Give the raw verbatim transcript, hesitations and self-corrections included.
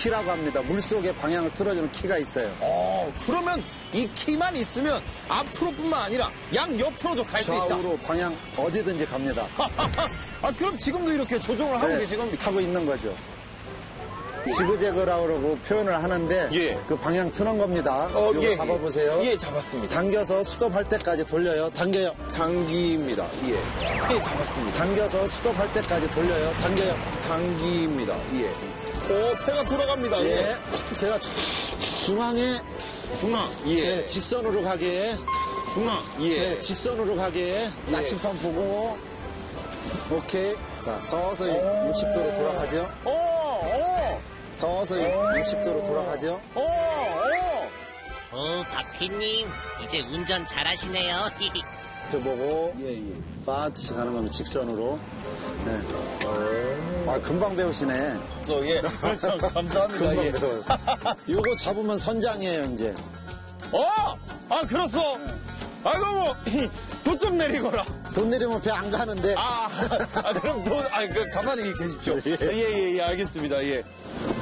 키라고 합니다. 물속에 방향을 틀어주는 키가 있어요. 어, 그러면 이 키만 있으면 앞으로뿐만 아니라 양옆으로도 갈 수 있다. 좌우로 방향 어디든지 갑니다. 아, 그럼 지금도 이렇게 조종을 하고 네, 계신 겁니까? 하고 있는 거죠. 지그재그라고 표현을 하는데 예. 그 방향 트는 겁니다. 어, 이거 예, 잡아보세요. 예, 잡았습니다. 당겨서 스톱할 때까지 돌려요. 당겨요. 당기입니다. 예. 예, 잡았습니다. 당겨서 스톱할 때까지 돌려요. 당겨요. 당기입니다. 예. 오, 패가 돌아갑니다. 예. 예. 제가 중앙에 중앙. 예. 예, 직선으로 가게. 중앙. 예. 예, 직선으로 가게. 나침판 보고. 오케이. 자, 서서히 육십 도로 돌아가죠. 오, 오, 서서히 육십 도로 돌아가죠. 오, 오. 오, 바퀴님, 이제 운전 잘하시네요. 이렇게 보고 예, 예. 반드시 가는 겁니다. 직선으로. 네. 아, 금방 배우시네. 저, 예. 그렇죠. 감사합니다. 금방 예. 배워요. 요거 잡으면 선장이에요, 이제. 어! 아, 그렇소. 아이고, 뭐, 도 좀 내리거라. 돈 내리면 배 안 가는데. 아, 아 그럼 도, 아, 그, 가만히 계십시오. 예, 예, 예, 알겠습니다. 예.